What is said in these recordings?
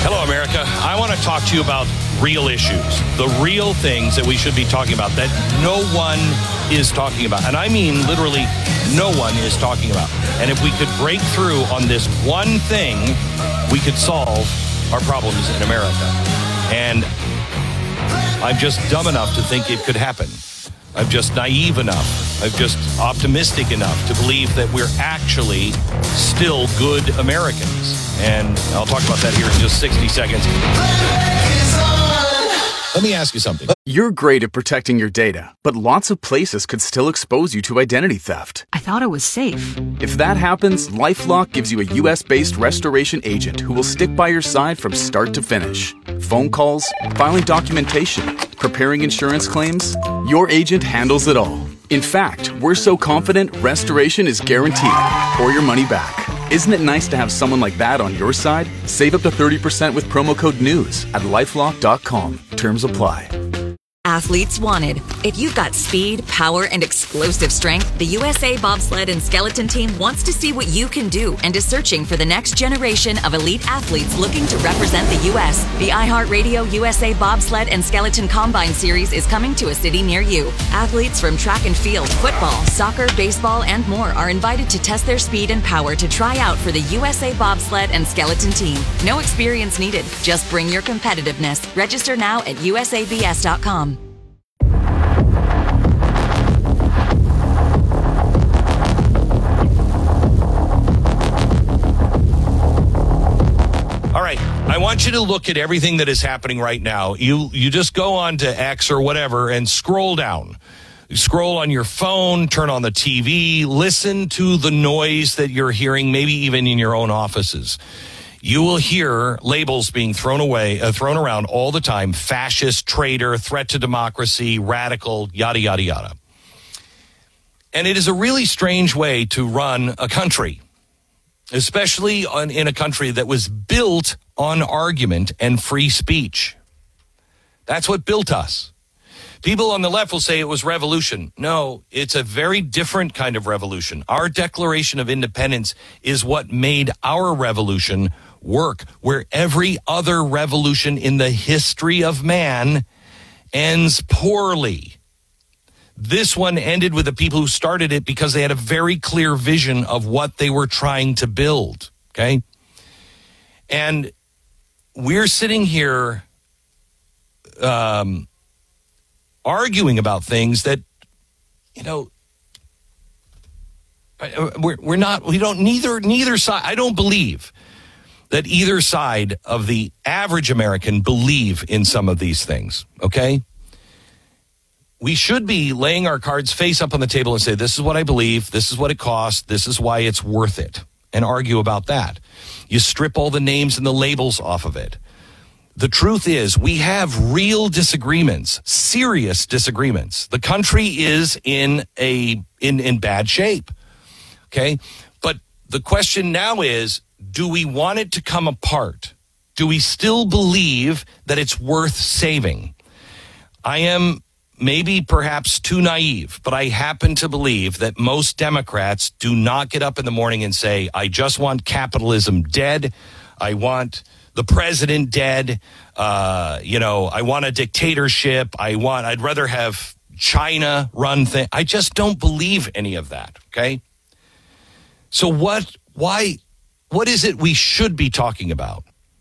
Hello, America. I want to talk to you about real issues, the real things that we should be talking about that no one is talking about. And I mean literally no one is talking about. And if we could break through on this one thing, we could solve our problems in America. And I'm just dumb enough to think it could happen. I'm just naive enough. I'm just optimistic enough to believe that we're actually still good Americans. And I'll talk about that here in just 60 seconds. Let me ask you something. You're great at protecting your data, but lots of places could still expose you to identity theft. I thought it was safe. If that happens, LifeLock gives you a US-based restoration agent who will stick by your side from start to finish. Phone calls, filing documentation, preparing insurance claims, your agent handles it all. In fact, we're so confident restoration is guaranteed or your money back. Isn't it nice to have someone like that on your side? Save up to 30% with promo code NEWS at LifeLock.com. Terms apply. Athletes wanted. If you've got speed, power, and explosive strength, the USA Bobsled and Skeleton Team wants to see what you can do and is searching for the next generation of elite athletes looking to represent the U.S. The iHeartRadio USA Bobsled and Skeleton Combine Series is coming to a city near you. Athletes from track and field, football, soccer, baseball, and more are invited to test their speed and power to try out for the USA Bobsled and Skeleton Team. No experience needed. Just bring your competitiveness. Register now at usabs.com. All right, I want you to look at everything that is happening right now. You just go on to X or whatever and scroll down. You scroll on your phone, turn on the TV, listen to the noise that you're hearing, maybe even in your own offices. You will hear labels being thrown around all the time: fascist, traitor, threat to democracy, radical, yada, yada, yada. And it is a really strange way to run a country, especially in a country that was built on argument and free speech. That's what built us. People on the left will say it was revolution. No, it's a very different kind of revolution. Our Declaration of Independence is what made our revolution work, where every other revolution in the history of man ends poorly. This one ended with the people who started it because they had a very clear vision of what they were trying to build, okay? And we're sitting here arguing about things that, neither side, I don't believe that either side of the average American believe in some of these things, okay? We should be laying our cards face up on the table and say, this is what I believe, this is what it costs, this is why it's worth it, and argue about that. You strip all the names and the labels off of it. The truth is, we have real disagreements, serious disagreements. The country is in bad shape, okay? But the question now is, do we want it to come apart? Do we still believe that it's worth saving? I am maybe perhaps too naive, but I happen to believe that most Democrats do not get up in the morning and say, I just want capitalism dead. I want the president dead. I want a dictatorship. I'd rather have China run things. I just don't believe any of that. Okay. So what is it we should be talking about?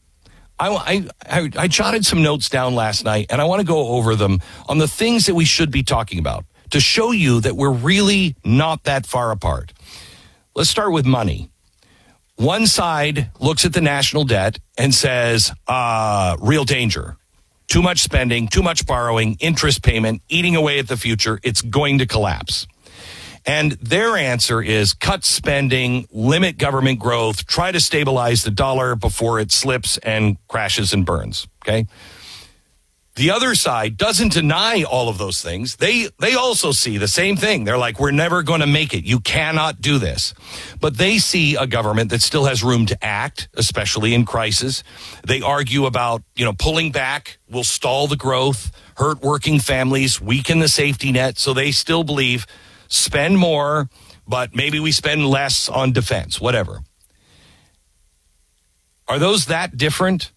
I jotted some notes down last night, and I want to go over them on the things that we should be talking about to show you that we're really not that far apart. Let's start with money. One side looks at the national debt and says, real danger. Too much spending, too much borrowing, interest payment, eating away at the future. It's going to collapse. And their answer is cut spending, limit government growth, try to stabilize the dollar before it slips and crashes and burns, okay? The other side doesn't deny all of those things. They also see the same thing. They're like, we're never going to make it. You cannot do this. But they see a government that still has room to act, especially in crisis. They argue about, pulling back will stall the growth, hurt working families, weaken the safety net. So they still believe spend more, but maybe we spend less on defense, whatever. Are those that different?